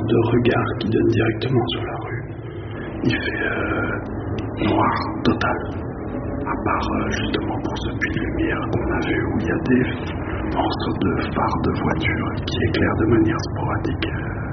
de regard qui donne directement sur la rue. Il fait noir total, à part justement pour ce puits de lumière qu'on a vu où il y a des morceaux de phares de voiture qui éclairent de manière sporadique